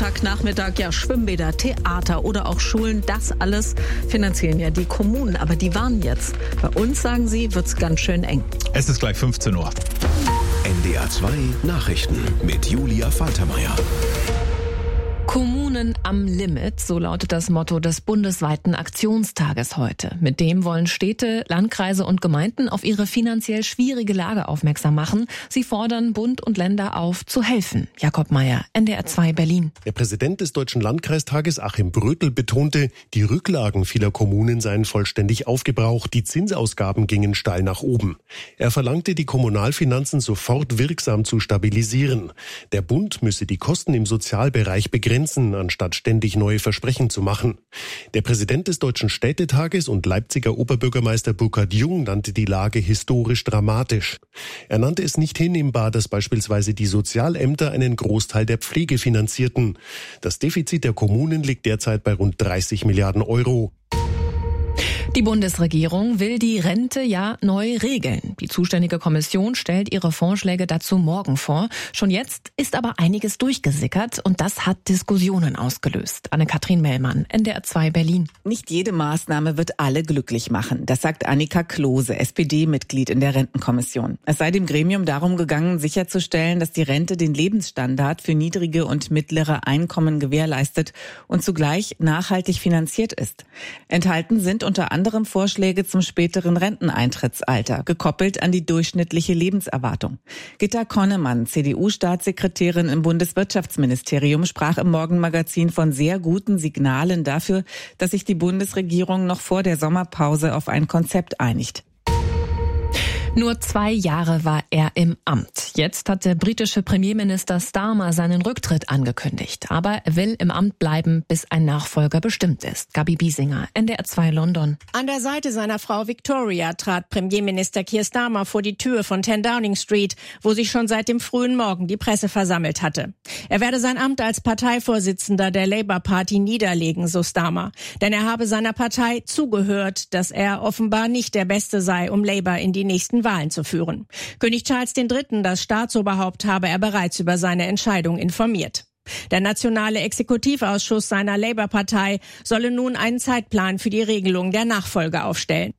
Montagnachmittag, ja, Schwimmbäder, Theater oder auch Schulen, das alles finanzieren ja die Kommunen. Aber die warnen jetzt. Bei uns, sagen sie, wird's ganz schön eng. Es ist gleich 15 Uhr. NDR 2 Nachrichten mit Julia Faltermeier. Kommunen am Limit, so lautet das Motto des bundesweiten Aktionstages heute. Mit dem wollen Städte, Landkreise und Gemeinden auf ihre finanziell schwierige Lage aufmerksam machen. Sie fordern Bund und Länder auf, zu helfen. Jakob Mayer, NDR 2 Berlin. Der Präsident des Deutschen Landkreistages, Achim Brötel, betonte, die Rücklagen vieler Kommunen seien vollständig aufgebraucht, die Zinsausgaben gingen steil nach oben. Er verlangte, die Kommunalfinanzen sofort wirksam zu stabilisieren. Der Bund müsse die Kosten im Sozialbereich begrenzen, anstatt ständig neue Versprechen zu machen. Der Präsident des Deutschen Städtetages und Leipziger Oberbürgermeister Burkhard Jung nannte die Lage historisch dramatisch. Er nannte es nicht hinnehmbar, dass beispielsweise die Sozialämter einen Großteil der Pflege finanzierten. Das Defizit der Kommunen liegt derzeit bei rund 30 Milliarden Euro. Die Bundesregierung will die Rente ja neu regeln. Die zuständige Kommission stellt ihre Vorschläge dazu morgen vor. Schon jetzt ist aber einiges durchgesickert und das hat Diskussionen ausgelöst. Anne-Kathrin Mellmann, NDR 2 Berlin. Nicht jede Maßnahme wird alle glücklich machen. Das sagt Annika Klose, SPD-Mitglied in der Rentenkommission. Es sei dem Gremium darum gegangen, sicherzustellen, dass die Rente den Lebensstandard für niedrige und mittlere Einkommen gewährleistet und zugleich nachhaltig finanziert ist. Enthalten sind unter anderem Vorschläge zum späteren Renteneintrittsalter, gekoppelt an die durchschnittliche Lebenserwartung. Gitta Konnemann, CDU-Staatssekretärin im Bundeswirtschaftsministerium, sprach im Morgenmagazin von sehr guten Signalen dafür, dass sich die Bundesregierung noch vor der Sommerpause auf ein Konzept einigt. Nur 2 Jahre war er im Amt. Jetzt hat der britische Premierminister Starmer seinen Rücktritt angekündigt. Aber er will im Amt bleiben, bis ein Nachfolger bestimmt ist. Gabi Biesinger, NDR 2 London. An der Seite seiner Frau Victoria trat Premierminister Keir Starmer vor die Tür von 10 Downing Street, wo sich schon seit dem frühen Morgen die Presse versammelt hatte. Er werde sein Amt als Parteivorsitzender der Labour Party niederlegen, so Starmer. Denn er habe seiner Partei zugehört, dass er offenbar nicht der Beste sei, um Labour in die nächsten Wahlen zu führen. König Charles III., das Staatsoberhaupt, habe er bereits über seine Entscheidung informiert. Der nationale Exekutivausschuss seiner Labour-Partei solle nun einen Zeitplan für die Regelung der Nachfolge aufstellen.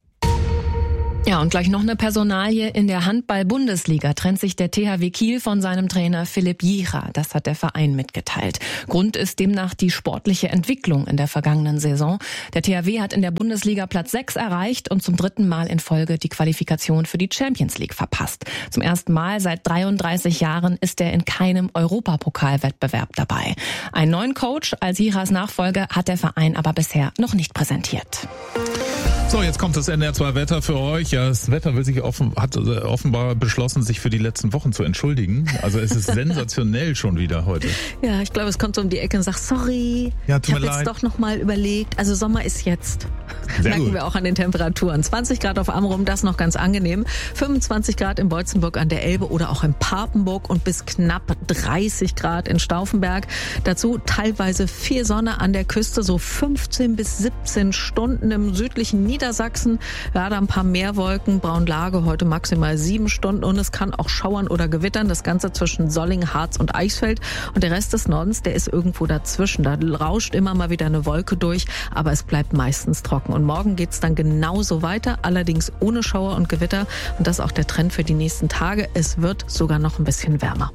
Ja, und gleich noch eine Personalie. In der Handball-Bundesliga trennt sich der THW Kiel von seinem Trainer Philipp Jicha. Das hat der Verein mitgeteilt. Grund ist demnach die sportliche Entwicklung in der vergangenen Saison. Der THW hat in der Bundesliga Platz 6 erreicht und zum 3. Mal in Folge die Qualifikation für die Champions League verpasst. Zum ersten Mal seit 33 Jahren ist er in keinem Europapokalwettbewerb dabei. Einen neuen Coach als Jichas Nachfolger hat der Verein aber bisher noch nicht präsentiert. So, jetzt kommt das NDR 2 Wetter für euch. Ja, das Wetter hat offenbar beschlossen, sich für die letzten Wochen zu entschuldigen. Also es ist sensationell schon wieder heute. Ja, ich glaube, es kommt so um die Ecke und sagt, sorry, ja, ich habe jetzt doch noch mal überlegt. Also Sommer ist jetzt. Sehr Merken gut. wir auch an den Temperaturen. 20 Grad auf Amrum, das noch ganz angenehm. 25 Grad in Beutzenburg an der Elbe oder auch in Papenburg und bis knapp 30 Grad in Stauffenberg. Dazu teilweise viel Sonne an der Küste, so 15 bis 17 Stunden im südlichen Niedersachsen. Ja, da ein paar mehr Wolken, Braunlage heute maximal 7 Stunden und es kann auch schauern oder gewittern. Das Ganze zwischen Solling, Harz und Eichsfeld. Und der Rest des Nordens, der ist irgendwo dazwischen. Da rauscht immer mal wieder eine Wolke durch, aber es bleibt meistens trocken. Und morgen geht's dann genauso weiter, allerdings ohne Schauer und Gewitter. Und das ist auch der Trend für die nächsten Tage. Es wird sogar noch ein bisschen wärmer.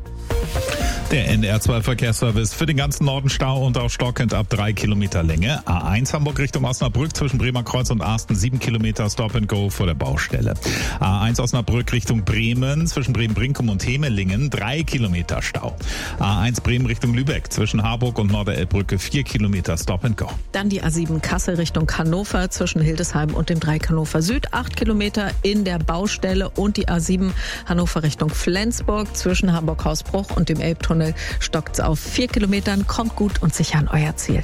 Der NDR 2 Verkehrsservice für den ganzen Norden Stau und auch stockend ab 3 Kilometer Länge. A1 Hamburg Richtung Osnabrück zwischen Bremerkreuz und Arsten 7 Kilometer Stop and Go vor der Baustelle. A1 Osnabrück Richtung Bremen zwischen Bremen-Brinkum und Hemelingen 3 Kilometer Stau. A1 Bremen Richtung Lübeck zwischen Harburg und Norderelbbrücke 4 Kilometer Stop and Go. Dann die A7 Kassel Richtung Hannover zwischen Hildesheim und dem Dreieck Hannover Süd 8 Kilometer in der Baustelle und die A7 Hannover Richtung Flensburg zwischen Hamburg-Hausbruch und dem Elbtunnel stockt's auf 4 Kilometern. Kommt gut und sicher an euer Ziel.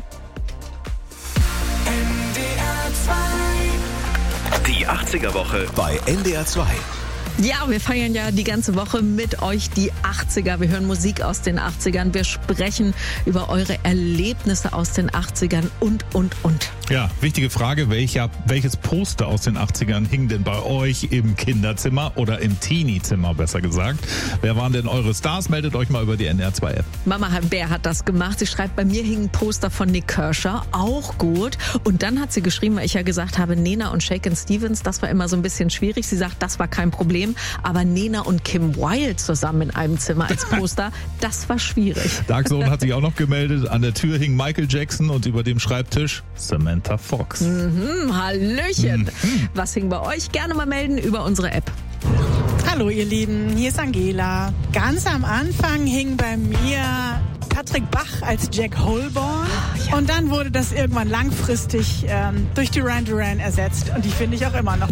Die 80er Woche bei NDR 2. Ja, wir feiern ja die ganze Woche mit euch die 80er. Wir hören Musik aus den 80ern. Wir sprechen über eure Erlebnisse aus den 80ern und. Ja, wichtige Frage, welches Poster aus den 80ern hing denn bei euch im Kinderzimmer oder im Teenie-Zimmer, besser gesagt? Wer waren denn eure Stars? Meldet euch mal über die NDR2-App. Mama Bär hat das gemacht. Sie schreibt, bei mir hing ein Poster von Nick Kershaw, auch gut. Und dann hat sie geschrieben, weil ich ja gesagt habe, Nena und Shakin' Stevens, das war immer so ein bisschen schwierig. Sie sagt, das war kein Problem. Aber Nena und Kim Wilde zusammen in einem Zimmer als Poster, das war schwierig. Dark Zone hat sich auch noch gemeldet. An der Tür hing Michael Jackson und über dem Schreibtisch Samantha Fox. Hallöchen. Was hing bei euch? Gerne mal melden über unsere App. Hallo ihr Lieben, hier ist Angela. Ganz am Anfang hing bei mir Patrick Bach als Jack Holborn. Und dann wurde das irgendwann langfristig durch Duran Duran ersetzt. Und die finde ich auch immer noch